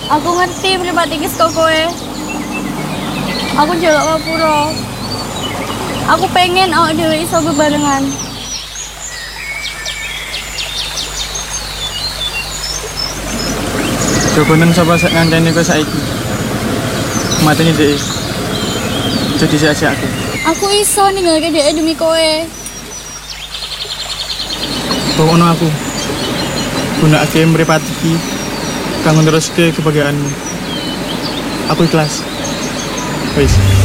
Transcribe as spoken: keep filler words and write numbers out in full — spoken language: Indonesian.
Aku ngerti mripate iki saka kowe. Aku njaluk ngapura. Aku pengen awak dhewe iso bebarengan. Coba nang sapa sak nganteni kowe saiki. Mateni dhek. Jadi sia-sia aku. Aku iso ninggalke dhek demi kowe. Pokokno aku. Gunakake mripat iki kanggo neruske kebahagiaanmu. Aku ikhlas. Wis.